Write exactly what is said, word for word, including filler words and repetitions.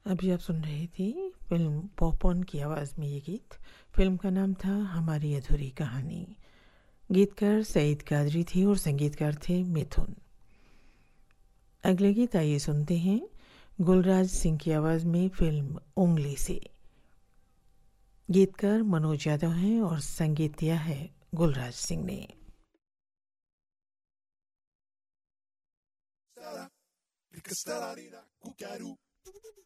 अभी आप सुन रही थी फिल्म पॉपकॉर्न की आवाज़ में ये गीत। फिल्म का नाम था हमारी अधूरी कहानी। गीतकार सईद कादरी थे और संगीतकार थे मिथुन। अगले गीत आइए सुनते हैं गुलराज सिंह की आवाज़ में फिल्म उंगली से। गीतकार मनोज यादव हैं और संगीत दिया है गुलराज सिंह ने। Ricastararira, cucchiaru,